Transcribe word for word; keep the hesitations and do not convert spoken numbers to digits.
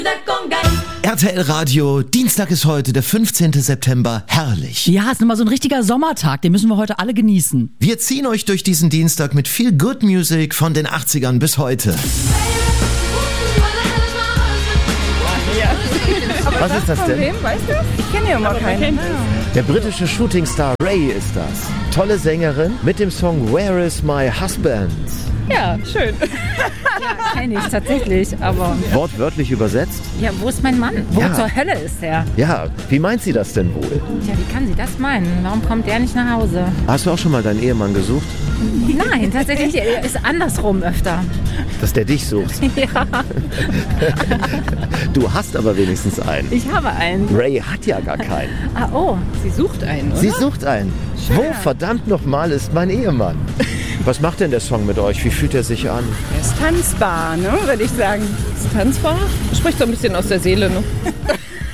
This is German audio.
R T L Radio, Dienstag ist heute, der fünfzehnten September, herrlich. Ja, ist nochmal so ein richtiger Sommertag, den müssen wir heute alle genießen. Wir ziehen euch durch diesen Dienstag mit viel Good Music von den achtzigern bis heute. Was ist das denn? Wem, weißt du? Ich kenne ja immer keinen. Der britische Shootingstar Ray ist das. Tolle Sängerin mit dem Song Where is my husband? Ja, schön. Ja, kenne ich tatsächlich, aber... Wortwörtlich übersetzt? Ja, wo ist mein Mann? Wo Ja. zur Hölle ist er? Ja, wie meint sie das denn wohl? Tja, wie kann sie das meinen? Warum kommt der nicht nach Hause? Hast du auch schon mal deinen Ehemann gesucht? Nein, tatsächlich, er ist andersrum öfter. Dass der dich sucht. Ja, Du hast aber wenigstens einen. ich habe einen. Ray hat ja gar keinen. Ah, oh. Sie sucht einen, oder? Sie sucht einen. Wo verdammt nochmal ist mein Ehemann? Was macht denn der Song mit euch? Wie fühlt er sich an? Er ist tanzbar, ne, würde ich sagen. Ist tanzbar? Spricht so ein bisschen aus der Seele, ne?